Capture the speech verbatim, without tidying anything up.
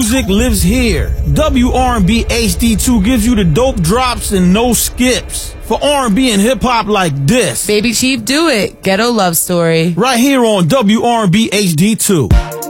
music lives here. W R and B H D two gives you the dope drops and no skips. For R and B and hip-hop like this. Baby Chief, do it. Ghetto Love Story. Right here on W R and B H D two.